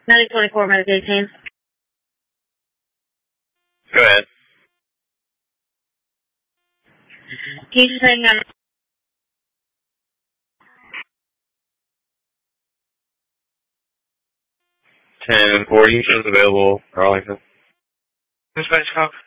9024 Medicaid. Go ahead. Can you just hang on? 1040 shows available, Arlington. Dispatch cop.